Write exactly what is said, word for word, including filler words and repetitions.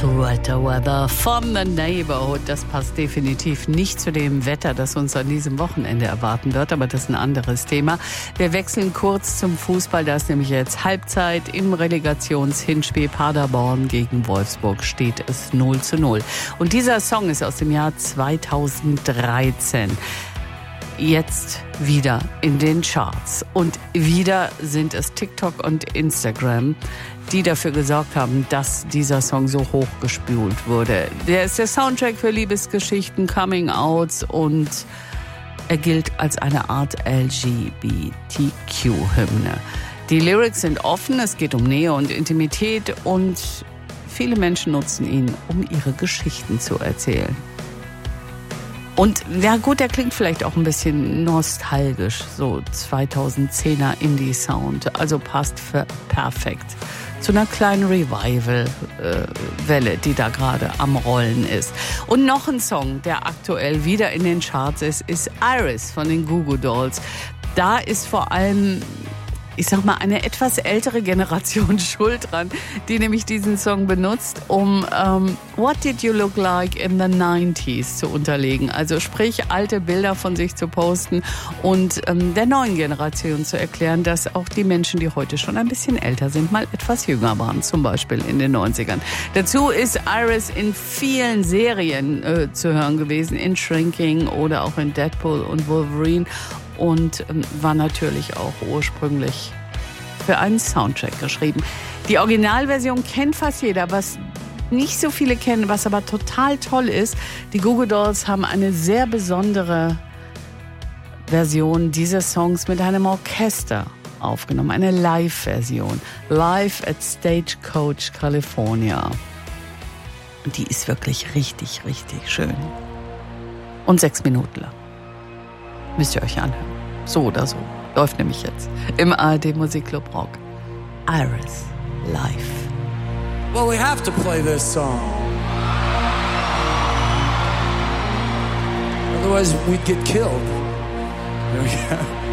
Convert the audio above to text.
Sweater Weather von The Neighborhood. Das passt definitiv nicht zu dem Wetter, das uns an diesem Wochenende erwarten wird, aber das ist ein anderes Thema. Wir wechseln kurz zum Fußball, da ist nämlich jetzt Halbzeit. Im Relegationshinspiel Paderborn gegen Wolfsburg steht es null zu null. Und dieser Song ist aus dem Jahr zweitausenddreizehn. Jetzt wieder in den Charts. Und wieder sind es TikTok und Instagram, die dafür gesorgt haben, dass dieser Song so hochgespült wurde. Der ist der Soundtrack für Liebesgeschichten, Coming-Outs und er gilt als eine Art L G B T Q-Hymne. Die Lyrics sind offen, es geht um Nähe und Intimität und viele Menschen nutzen ihn, um ihre Geschichten zu erzählen. Und ja gut, der klingt vielleicht auch ein bisschen nostalgisch, so zweitausendzehner Indie-Sound, also passt für perfekt zu einer kleinen Revival-Welle, äh, die da gerade am Rollen ist. Und noch ein Song, der aktuell wieder in den Charts ist, ist Iris von den Goo Goo Dolls. Da ist vor allem, ich sag mal, eine etwas ältere Generation schuld dran, die nämlich diesen Song benutzt, um ähm, What Did You Look Like in the nineties zu unterlegen. Also sprich, alte Bilder von sich zu posten und ähm, der neuen Generation zu erklären, dass auch die Menschen, die heute schon ein bisschen älter sind, mal etwas jünger waren, zum Beispiel in den neunzigern. Dazu ist Iris in vielen Serien äh, zu hören gewesen, in Shrinking oder auch in Deadpool und Wolverine. Und ähm, war natürlich auch ursprünglich für einen Soundtrack geschrieben. Die Originalversion kennt fast jeder, was nicht so viele kennen, was aber total toll ist. Die Goo Goo Dolls haben eine sehr besondere Version dieses Songs mit einem Orchester aufgenommen, eine Live-Version. Live at Stagecoach California. Und die ist wirklich richtig, richtig schön. Und sechs Minuten lang. Müsst ihr euch anhören. So oder so. Läuft nämlich jetzt im A R D Musikclub Rock. Iris live. Well, we have to play this song. Otherwise, we'd get killed.